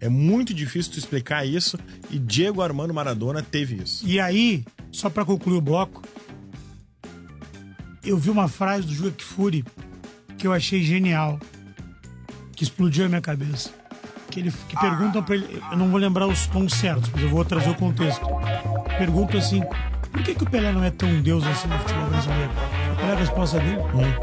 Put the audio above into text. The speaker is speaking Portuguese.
É muito difícil tu explicar isso e Diego Armando Maradona teve isso. E aí, só pra concluir o bloco, eu vi uma frase do Juca Kfouri que eu achei genial, que explodiu a minha cabeça. Que perguntam pra ele, eu não vou lembrar os tons certos, mas eu vou trazer o contexto. Perguntam assim, por que o Pelé não é tão deus assim no futebol brasileiro? Qual é a resposta dele?